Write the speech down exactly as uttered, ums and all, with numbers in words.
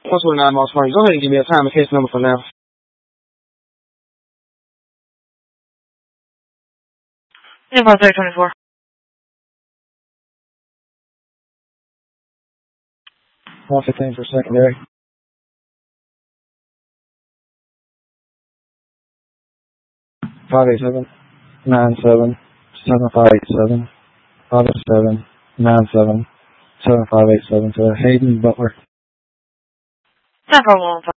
one twenty-nine Moss Springs. Go ahead and give me a time and case number for now. Info thirty twenty-four. one fifteen for secondary. five eight seven nine seven seven five eight seven five eight seven nine seven seven five eight seven to Hayden Butler. ten four one five.